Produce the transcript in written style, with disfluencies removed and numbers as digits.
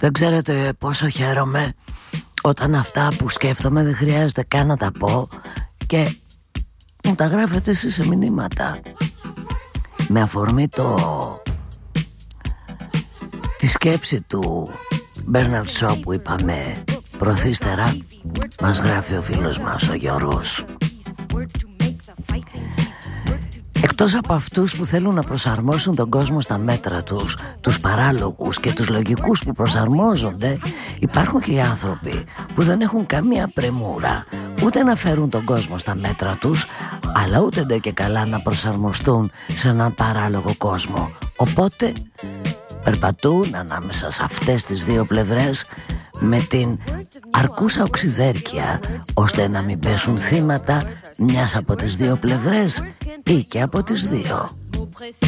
Δεν ξέρετε πόσο χαίρομαι όταν αυτά που σκέφτομαι δεν χρειάζεται καν να τα πω και μου τα γράφετε εσείς σε μηνύματα. Με αφορμή τη σκέψη του Μπέρναρντ Σο που είπαμε προθύστερα, μας γράφει ο φίλος μας ο Γιώργος. Εκτός από αυτούς που θέλουν να προσαρμόσουν τον κόσμο στα μέτρα τους, τους παράλογους και τους λογικούς που προσαρμόζονται, υπάρχουν και οι άνθρωποι που δεν έχουν καμία πρεμούρα ούτε να φέρουν τον κόσμο στα μέτρα τους, αλλά ούτε ντε και καλά να προσαρμοστούν σε έναν παράλογο κόσμο. Οπότε περπατούν ανάμεσα σε αυτές τις δύο πλευρές με την αρκούσα οξυδέρκεια, ώστε να μην πέσουν θύματα μιας από τις δύο πλευρές ή και από τις δύο.